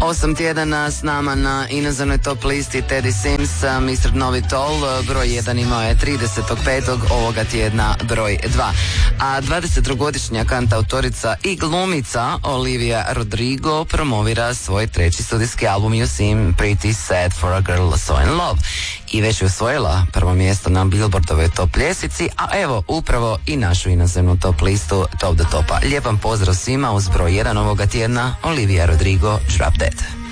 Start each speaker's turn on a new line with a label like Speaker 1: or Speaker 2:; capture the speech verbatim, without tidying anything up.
Speaker 1: Osam tjedana s nama na inozemnoj top listi Teddy Sims, mister Know It All, broj jedan imao je tridesetog petog ovoga tjedna broj dva. A dvadesettrogodišnja kantautorica i glumica Olivia Rodrigo promovira svoj treći studijski album You Seem Pretty Sad for a Girl So In Love i već je osvojila prvo mjesto na Billboardovoj top ljestvici, a evo upravo i našu inozemnu top listu Top the Topa. Lijepan pozdrav svima uz broj jedan ovoga tjedna Olivia Rodrigo, Drop Dead.